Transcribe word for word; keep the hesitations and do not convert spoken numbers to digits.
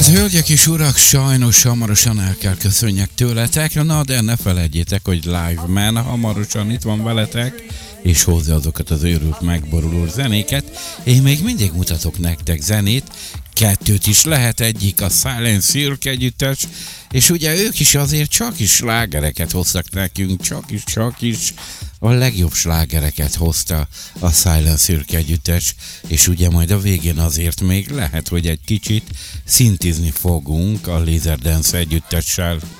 hölgyek és urak, sajnos hamarosan el kell köszönjek tőletek, na de ne felejtjétek, hogy Live Man hamarosan itt van veletek, és hozza azokat az őrült megboruló zenéket. Én még mindig mutatok nektek zenét, kettőt is lehet, egyik a Silent Cirque együttes, és ugye ők is azért csak is slágereket hoztak nekünk, csak is, csak is a legjobb slágereket hozta a Silent Cirque együttes, és ugye majd a végén azért még lehet, hogy egy kicsit szintizni fogunk a Laser Dance együttessel.